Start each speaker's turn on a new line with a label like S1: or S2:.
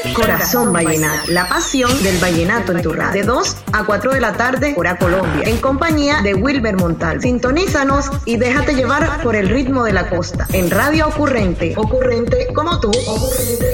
S1: Corazón Vallenato, la pasión del vallenato en tu radio. De 2 a 4 de la tarde, hora Colombia, en compañía de Wilber Montal. Sintonízanos y déjate llevar por el ritmo de la costa. En Radio Ocurrente, ocurrente como tú. Ocurrente.